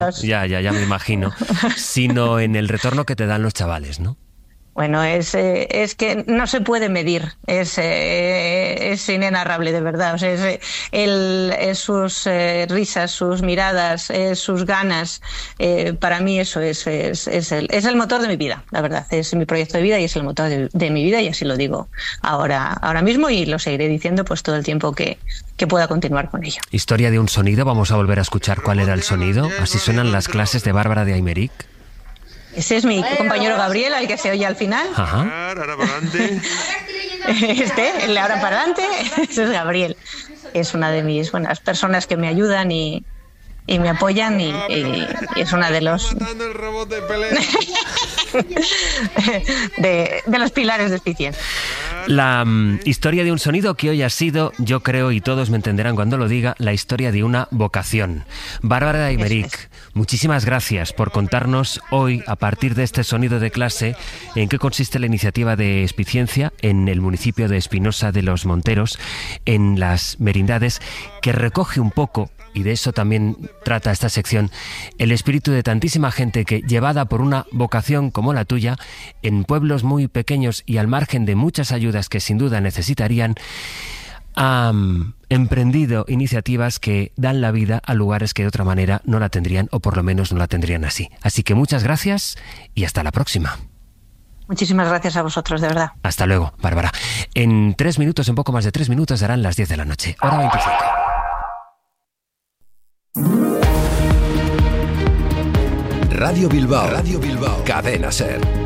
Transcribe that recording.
Ya me imagino, sino en el retorno que te dan los chavales, ¿no? Bueno, es que no se puede medir, es inenarrable, de verdad. O sea, es sus risas, sus miradas, sus ganas. Para mí eso es el motor de mi vida, la verdad. Es mi proyecto de vida y es el motor de mi vida, y así lo digo ahora mismo, y lo seguiré diciendo pues todo el tiempo que pueda continuar con ello. Historia de un sonido, vamos a volver a escuchar cuál era el sonido. Así suenan las clases de Bárbara de Aymeric. Ese es mi compañero Gabriel, al que se oye al final. Ajá. Ahora para adelante. El de ahora para adelante, ese es Gabriel. Es una de mis buenas personas que me ayudan y me apoyan, y es una de los Matando el robot de pelea. de los pilares de Spicien. La historia de un sonido que hoy ha sido, yo creo, y todos me entenderán cuando lo diga, la historia de una vocación. Bárbara de Aymeric, muchísimas gracias por contarnos hoy, a partir de este sonido de clase, en qué consiste la iniciativa de Spiciencia en el municipio de Espinosa de los Monteros, en las merindades, que recoge un poco, y de eso también trata esta sección, el espíritu de tantísima gente que, llevada por una vocación como la tuya, en pueblos muy pequeños y al margen de muchas ayudas que sin duda necesitarían, han emprendido iniciativas que dan la vida a lugares que de otra manera no la tendrían, o por lo menos no la tendrían así. Así que muchas gracias y hasta la próxima. Muchísimas gracias a vosotros, de verdad. Hasta luego, Bárbara. En 3 minutos, en poco más de 3 minutos, darán las 10 de la noche, hora 25. Radio Bilbao. Cadena SER.